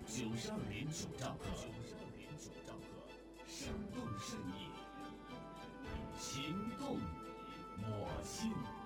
92.9兆赫，生动盛意，情动我心。